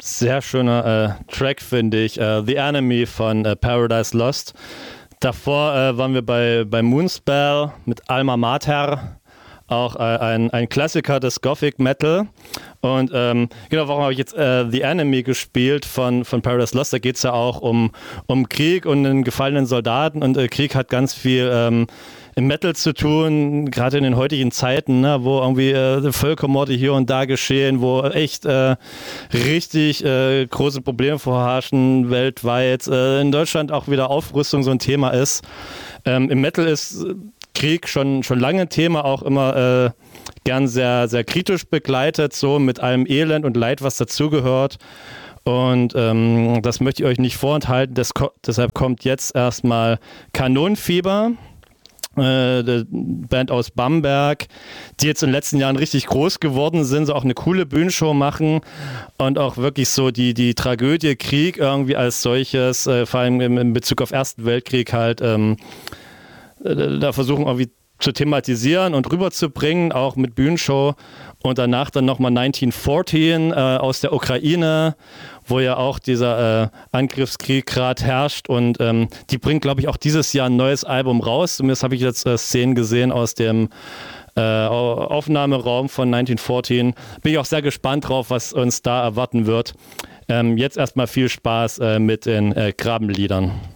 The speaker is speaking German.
Sehr schöner Track, finde ich. The Enemy von Paradise Lost. Davor waren wir bei Moonspell mit Alma Mater. Auch ein Klassiker des Gothic Metal. Und genau, warum habe ich jetzt The Enemy gespielt von Paradise Lost? Da geht es ja auch um Krieg und einen gefallenen Soldaten. Und Krieg hat ganz viel im Metal zu tun, gerade in den heutigen Zeiten, ne, wo irgendwie Völkermorde hier und da geschehen, wo echt richtig große Probleme vorherrschen weltweit. In Deutschland auch wieder Aufrüstung so ein Thema ist. Im Metal ist Krieg schon lange Thema, auch immer gern sehr, sehr kritisch begleitet, so mit allem Elend und Leid, was dazugehört. Und das möchte ich euch nicht vorenthalten. Deshalb kommt jetzt erstmal Kanonenfieber, die Band aus Bamberg, die jetzt in den letzten Jahren richtig groß geworden sind, so auch eine coole Bühnenshow machen und auch wirklich so die Tragödie Krieg irgendwie als solches, vor allem in Bezug auf Ersten Weltkrieg halt, da versuchen irgendwie zu thematisieren und rüberzubringen, auch mit Bühnenshow. Und danach dann nochmal 1914 aus der Ukraine, wo ja auch dieser Angriffskrieg gerade herrscht. Und die bringt, glaube ich, auch dieses Jahr ein neues Album raus. Zumindest habe ich jetzt Szenen gesehen aus dem Aufnahmeraum von 1914. Bin ich auch sehr gespannt drauf, was uns da erwarten wird. Jetzt erstmal viel Spaß mit den Grabenliedern.